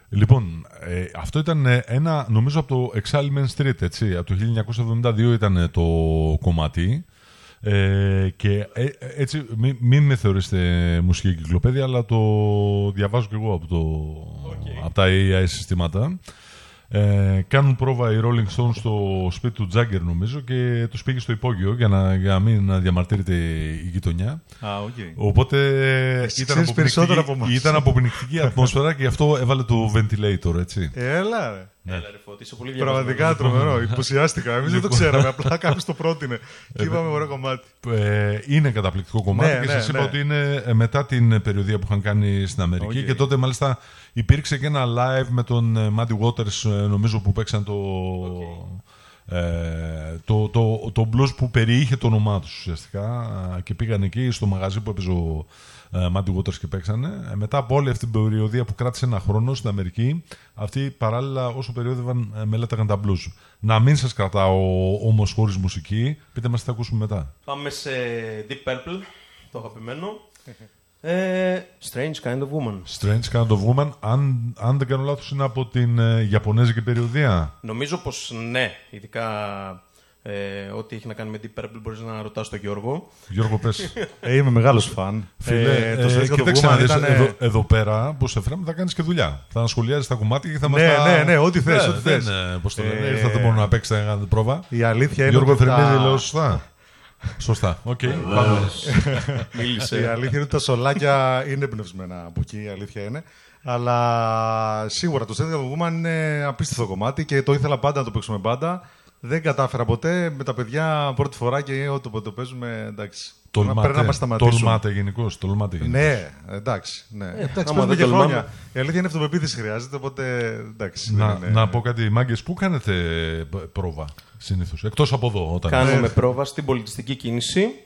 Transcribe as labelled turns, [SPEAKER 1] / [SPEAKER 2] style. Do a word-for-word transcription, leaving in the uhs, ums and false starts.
[SPEAKER 1] Λοιπόν, ε, αυτό ήταν ένα, νομίζω, από το Exile Main Street, έτσι. Από το χίλια εννιακόσια εβδομήντα δύο ήταν το κομμάτι. Ε, και ε, έτσι, μην, μην με θεωρήσετε μουσική εγκυκλοπαίδεια, αλλά το διαβάζω κι εγώ από, το, okay. από τα έι άι συστήματα. Ε, κάνουν πρόβα οι Rolling Stones στο σπίτι του Τζάγκερ, νομίζω, και τους πήγε στο υπόγειο για να, για να μην να διαμαρτύρεται η γειτονιά.
[SPEAKER 2] Ah, okay.
[SPEAKER 1] Οπότε ήταν αποπνικτική, ήταν αποπνικτική ατμόσφαιρα και γι' αυτό έβαλε το ventilator, έτσι.
[SPEAKER 3] Έλα, ρε.
[SPEAKER 4] Ναι. Έλα, ρε Φώτη, είσαι πολύ
[SPEAKER 3] πραγματικά τρομερό. Υποψιάστηκα. Εμείς δεν το ξέραμε. Απλά κάποιος το πρότεινε. Και είπαμε ωραίο κομμάτι.
[SPEAKER 1] Ε, είναι καταπληκτικό κομμάτι
[SPEAKER 3] ναι,
[SPEAKER 1] και
[SPEAKER 3] ναι,
[SPEAKER 1] σας είπα
[SPEAKER 3] ναι.
[SPEAKER 1] ότι είναι μετά την περιοδία που είχαν κάνει στην Αμερική. Okay. Και τότε μάλιστα υπήρξε και ένα live με τον Muddy Waters, νομίζω, που παίξαν το. Okay. Ε, το, το, το blues που περιείχε το όνομά τους ουσιαστικά, και πήγαν εκεί στο μαγαζί που έπαιζε ο Muddy Waters και παίξανε. Ε, μετά από όλη αυτή την περιοδία που κράτησε ένα χρόνο στην Αμερική, αυτοί παράλληλα όσο περιόδευαν ε, μελέταγαν τα blues. Να μην σας κρατάω όμως χωρίς μουσική, πείτε μας τι θα ακούσουμε μετά.
[SPEAKER 4] Πάμε σε Deep Purple, το αγαπημένο. Ε, Strange Kind of Woman.
[SPEAKER 1] Strange Kind of Woman, αν, αν δεν κάνω λάθος, είναι από την ε, Ιαπωνέζικη περιοδία.
[SPEAKER 4] Νομίζω πως ναι, ειδικά ε, ό,τι έχει να κάνει με Deep Purple μπορείς να ρωτάς τον Γιώργο.
[SPEAKER 1] Γιώργο, πες.
[SPEAKER 3] Ε, είμαι μεγάλος φαν.
[SPEAKER 1] Φίλε, ε, το ε, κοίταξε να δεις, εδώ, εδώ πέρα που σε φέραμε θα κάνεις και δουλειά. Θα ανασχολιάζεις τα κομμάτια και θα μας
[SPEAKER 3] ναι,
[SPEAKER 1] τα...
[SPEAKER 3] Ναι, ναι, ό,τι θες.
[SPEAKER 1] Ναι,
[SPEAKER 3] ό,τι θες.
[SPEAKER 1] Ναι, πώς το λένε, ήρθατε μόνο να παίξετε, να κάνετε πρόβα.
[SPEAKER 3] Η αλήθεια είναι
[SPEAKER 1] Γιώργο
[SPEAKER 3] ότι
[SPEAKER 1] Φερμίδη,
[SPEAKER 3] τα...
[SPEAKER 1] λέω σωστά. Σωστά, οκ. Okay,
[SPEAKER 4] Μίλησε.
[SPEAKER 3] Η αλήθεια είναι ότι τα σολάκια είναι εμπνευσμένα από εκεί, η αλήθεια είναι. Αλλά σίγουρα το Strange Kind of Woman είναι απίστευτο κομμάτι και το ήθελα πάντα να το παίξουμε πάντα. Δεν κατάφερα ποτέ με τα παιδιά πρώτη φορά και ό,τι το παίζουμε, εντάξει.
[SPEAKER 1] Τολμάτε, τολμάτε γενικώς, τολμάτε γενικώς.
[SPEAKER 3] Ναι, εντάξει. Ναι. Ε, εντάξει,
[SPEAKER 4] παίζουμε
[SPEAKER 3] και χρόνια. Η αλήθεια είναι αυτοπεποίθηση χρειάζεται, οπότε εντάξει.
[SPEAKER 1] Να,
[SPEAKER 3] είναι...
[SPEAKER 1] να πω κάτι, μάγκες, πού κάνετε πρόβα συνήθως, εκτός από εδώ? Όταν
[SPEAKER 4] Κάνουμε
[SPEAKER 1] είναι...
[SPEAKER 4] πρόβα στην πολιτιστική κίνηση.